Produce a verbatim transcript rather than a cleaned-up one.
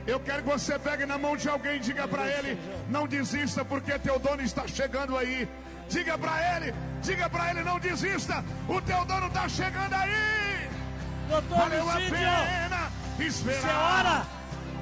Eu quero que você pegue na mão de alguém e diga para ele: não desista, porque teu dono está chegando aí. Diga para ele, diga para ele: não desista, o teu dono está chegando aí. Doutor Valeu a Lucídio, pena esperar. isso é hora